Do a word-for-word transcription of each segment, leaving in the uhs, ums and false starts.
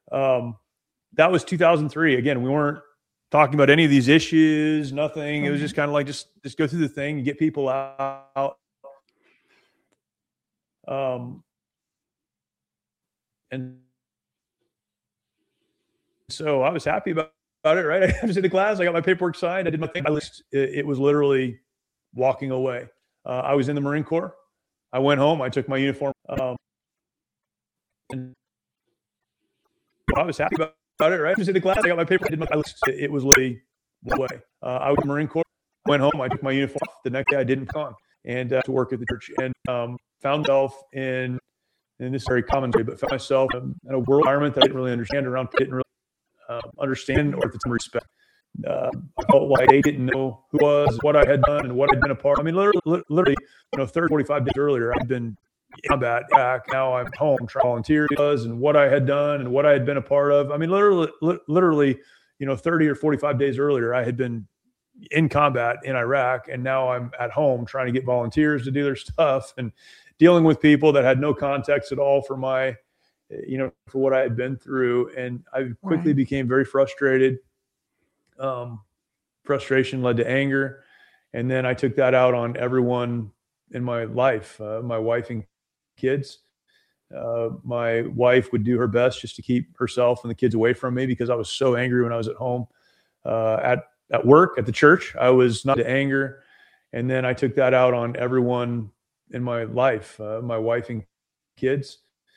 Um, that was two thousand three. Again, we weren't talking about any of these issues, nothing. It was just kind of like, just, just go through the thing and get people out. Um, and so I was happy about, about it, right? I was in the class, I got my paperwork signed, I did my thing. I list, it, it was literally walking away. Uh, I was in the Marine Corps. I went home, I took my uniform. Um, and I was happy about, about it, right? I was in the class, I got my paper, I did my, I list, it, it was literally away. Uh, I was in the Marine Corps. I went home, I took my uniform. The next day I didn't come on and uh, to work at the church, and um, found myself in, and this is very common, but found myself in, in a world environment that I didn't really understand around, didn't really uh, understand or at the time respect. Uh, I felt like they didn't know who I was, what I had done, and what I'd been a part of. I mean, literally, literally, you know, thirty, forty-five days earlier, I'd been in combat back. Now I'm home trying to volunteer, and what I had done and what I had been a part of. I mean, literally, literally, you know, thirty or forty-five days earlier, I had been in combat in Iraq, and now I'm at home trying to get volunteers to do their stuff and dealing with people that had no context at all for my, you know, for what I had been through. And I quickly Right. became very frustrated. Um, frustration led to anger. And then I took that out on everyone in my life, uh, my wife and kids. Uh, my wife would do her best just to keep herself and the kids away from me because I was so angry when I was at home. Uh, at, at work, at the church, I was not to anger. And then I took that out on everyone in my life, uh, my wife and kids.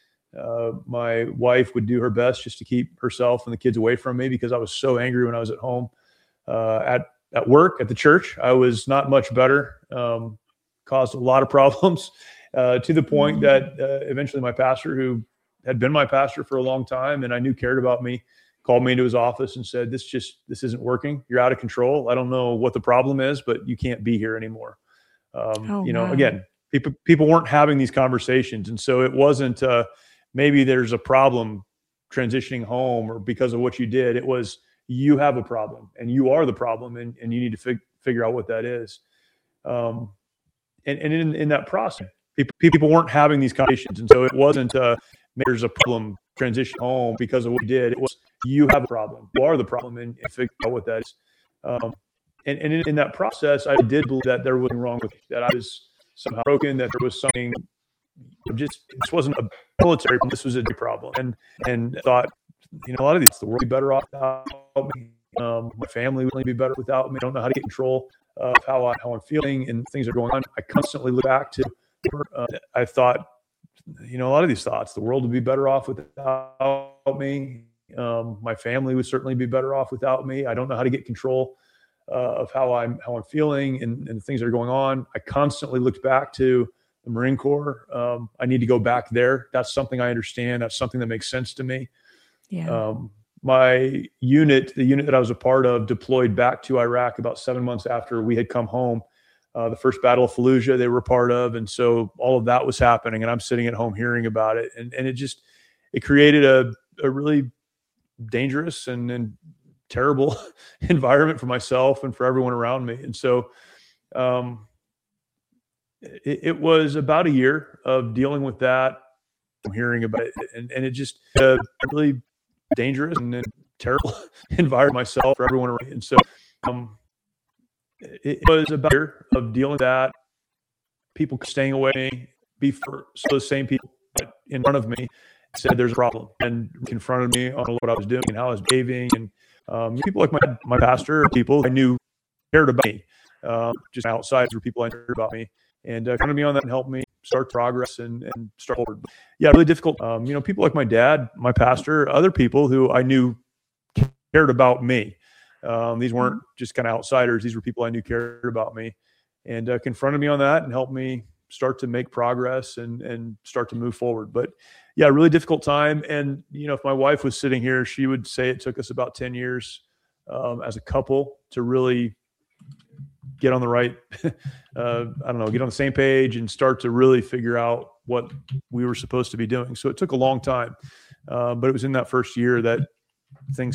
Uh, my wife would do her best just to keep herself and the kids away from me because I was so angry when I was at home. Uh, at, at work, at the church, I was not much better, um, caused a lot of problems uh, to the point that uh, eventually my pastor, who had been my pastor for a long time and I knew cared about me, called me into his office and said, this just, this isn't working. You're out of control. I don't know what the problem is, but you can't be here anymore. Um, Oh, you know, wow. again, people, people weren't having these conversations. And so it wasn't, uh, maybe there's a problem transitioning home or because of what you did. It was, you have a problem and you are the problem, and, and you need to fig- figure out what that is. Um, and, and in, in that process, people, people weren't having these conversations. And so it wasn't, uh, maybe there's a problem transition home because of what you did. It was, you have a problem, you are the problem, and, and figure out what that is. Um, and, and in, in that process, I did believe that there was something wrong with me, that I was somehow broken, that there was something, just, this wasn't a military problem, this was a problem. And, and thought, you know, a lot of these, the world would be better off without me. Um, my family would be better without me. I don't know how to get control of how, I, how I'm feeling and things are going on. I constantly look back to, uh, I thought, you know, a lot of these thoughts, the world would be better off without me. Um, my family would certainly be better off without me. I don't know how to get control uh, of how I'm, how I'm feeling and, and things that are going on. I constantly looked back to the Marine Corps. Um, I need to go back there. That's something I understand. That's something that makes sense to me. Yeah. Um, my unit, the unit that I was a part of, deployed back to Iraq about seven months after we had come home. Uh, the first Battle of Fallujah they were part of. And so all of that was happening, and I'm sitting at home hearing about it. And, and it just, it created a, a really dangerous and, and terrible environment for myself and for everyone around me. And so um, it, it was about a year of dealing with that, hearing about it. And, and it just uh, really dangerous and, and terrible environment myself, for everyone around me. And so um, it was about a year of dealing with that, people staying away, be for so those same people in front of me said there's a problem and confronted me on what I was doing and how I was behaving. And um, people like my my pastor, people I knew cared about me, um, just outsiders were people I cared about me, and uh, confronted me on that and helped me start progress and, and start forward. But yeah, really difficult. Um, you know, people like my dad, my pastor, other people who I knew cared about me. Um, these weren't just kind of outsiders. These were people I knew cared about me, and uh, confronted me on that and helped me start to make progress and, and start to move forward. But yeah, really difficult time. And, you know, if my wife was sitting here, she would say it took us about ten years um, as a couple to really get on the right, uh, I don't know, get on the same page and start to really figure out what we were supposed to be doing. So it took a long time, uh, but it was in that first year that things